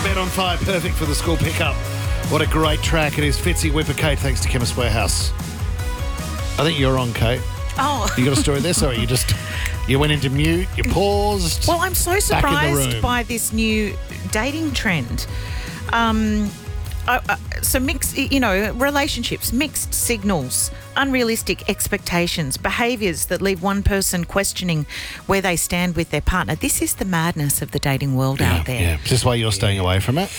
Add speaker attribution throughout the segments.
Speaker 1: Bed on Fire, perfect for the school pickup. What a great track. It is Fitzy Whipper Kate, thanks to Chemist Warehouse. I think you're on, Kate.
Speaker 2: Oh.
Speaker 1: You got a story there? Sorry, you went into mute, you paused.
Speaker 2: Well, I'm so
Speaker 1: Back in the
Speaker 2: surprised
Speaker 1: room.
Speaker 2: by this new dating trend. So mixed, relationships, mixed signals, unrealistic expectations, behaviours that leave one person questioning where they stand with their partner. This is the madness of the dating world out there.
Speaker 1: Yeah. Is this why you're staying away from it?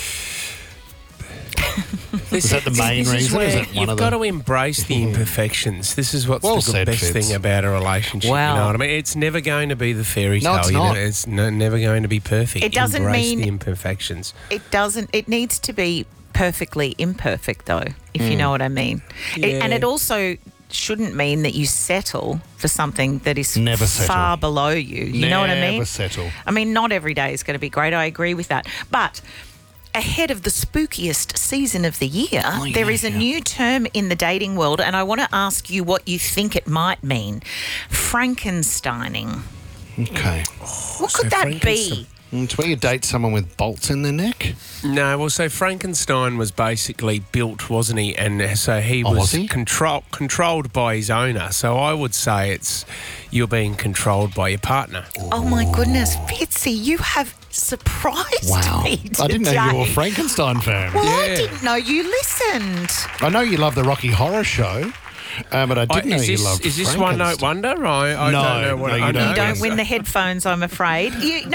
Speaker 1: Is that the main
Speaker 3: this
Speaker 1: reason? Is it one
Speaker 3: You've
Speaker 1: of
Speaker 3: got
Speaker 1: the...
Speaker 3: to embrace the imperfections. This is what's
Speaker 1: Well
Speaker 3: the
Speaker 1: said,
Speaker 3: best
Speaker 1: Fitz.
Speaker 3: thing about a relationship.
Speaker 2: Wow.
Speaker 3: You know what I mean? It's never going to be the fairy tale.
Speaker 1: No, it's not.
Speaker 3: It's never going to be perfect.
Speaker 2: It doesn't
Speaker 3: Embrace
Speaker 2: mean-
Speaker 3: the imperfections.
Speaker 2: It needs to be perfectly imperfect, though, if you know what I mean.
Speaker 3: Yeah.
Speaker 2: And it also shouldn't mean that you settle for something that is
Speaker 1: Never settle.
Speaker 2: far below you. You know what I mean?
Speaker 1: Never settle.
Speaker 2: I mean, not every day is going to be great. I agree with that. But ahead of the spookiest season of the year, there is a new term in the dating world, and I want to ask you what you think it might mean. Frankensteining.
Speaker 1: Okay.
Speaker 2: What could that be?
Speaker 1: It's where you date someone with bolts in their neck?
Speaker 3: No, well, so Frankenstein was basically built, wasn't he? And so he
Speaker 1: Oh,
Speaker 3: was
Speaker 1: was he?
Speaker 3: controlled by his owner. So I would say you're being controlled by your partner.
Speaker 2: Oh, my goodness. Fitzy, you have surprised
Speaker 1: Wow.
Speaker 2: me today.
Speaker 1: I didn't know you were a Frankenstein fan.
Speaker 2: Well, I
Speaker 3: Yeah.
Speaker 2: didn't know you listened.
Speaker 1: I know you love the Rocky Horror Show, but I didn't know you loved
Speaker 3: Is this One Note
Speaker 1: Frankenstein.
Speaker 3: Wonder? I
Speaker 1: No,
Speaker 3: don't know what
Speaker 1: no, you
Speaker 3: I
Speaker 1: don't.
Speaker 3: know.
Speaker 2: You don't win the headphones, I'm afraid.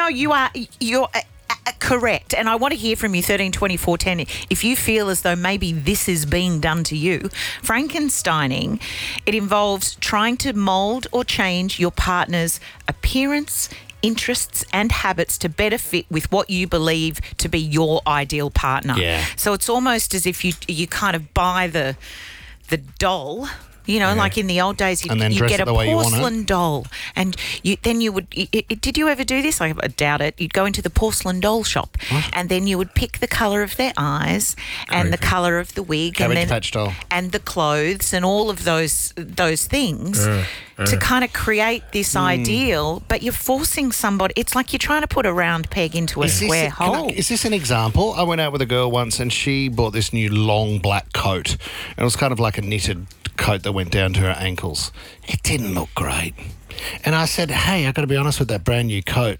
Speaker 2: You're correct. And I want to hear from you, 13 24 10, if you feel as though maybe this is being done to you. Frankensteining, it involves trying to mould or change your partner's appearance, interests and habits to better fit with what you believe to be your ideal partner.
Speaker 1: Yeah.
Speaker 2: So it's almost as if you kind of buy the doll. Like in the old days,
Speaker 1: And then
Speaker 2: you
Speaker 1: dress
Speaker 2: get
Speaker 1: it
Speaker 2: a
Speaker 1: the way you want it.
Speaker 2: porcelain doll, and you would. Did you ever do this? I doubt it. You'd go into the porcelain doll shop, and then you would pick the colour of their eyes and the colour of the wig,
Speaker 1: Cabbage
Speaker 2: and then
Speaker 1: Patch doll.
Speaker 2: and the clothes and all of those things to kind of create this ideal. But you're forcing somebody. It's like you're trying to put a round peg into a square hole.
Speaker 1: Is this an example? I went out with a girl once and she bought this new long black coat. And it was kind of like a knitted coat that went down to her ankles. It didn't look great. And I said, hey, I've got to be honest with that brand new coat.